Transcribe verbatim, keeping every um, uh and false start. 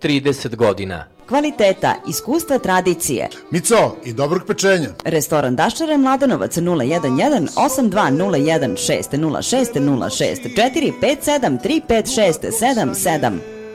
trideset godina. Kvaliteta, iskustva, tradicije. Mico i dobrog pečenja. Restoran Daščare, Mladenovac, nula jedan jedan osam dva nula jedan šest nula šest nula šest četiri pet sedam tri pet šest sedam sedam.